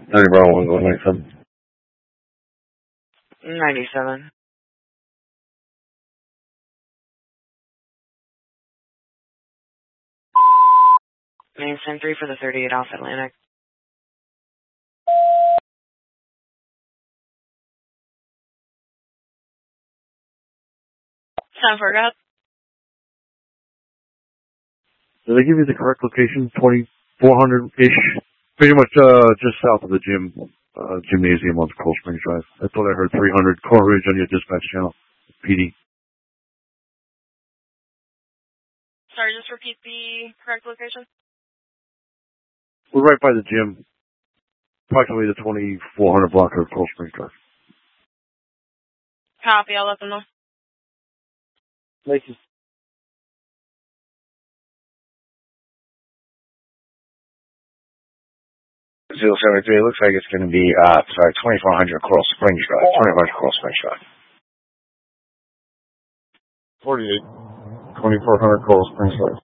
30 Bravo 1 going 97. 97. Main 3 for the 38 off Atlantic. Sound for God. Did they give you the correct location? 2400-ish? Pretty much just south of the gymnasium on Cold Springs Drive. I thought I heard 300 Core Ridge on your dispatch channel. PD. Sorry, just repeat the correct location. We're right by the gym. Approximately the 2400 block of Cold Springs Drive. Copy, I'll let them know. Thank you. 073, it looks like it's going to be, 2400 Coral Springs Drive. 2400 Coral Springs Drive. 48. 2400 Coral Springs Drive.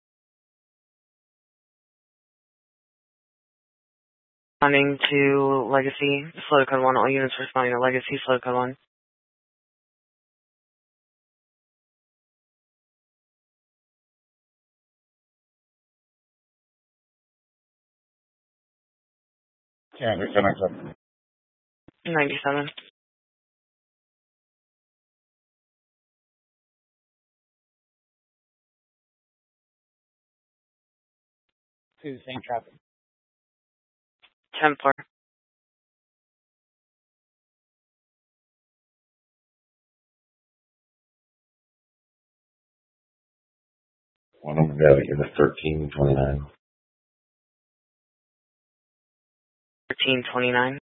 Responding to Legacy, flow code 1. All units responding to Legacy, flow code 1. Yeah, 97. 97. To same traffic. 10-4. One of them in the 1329. 1329.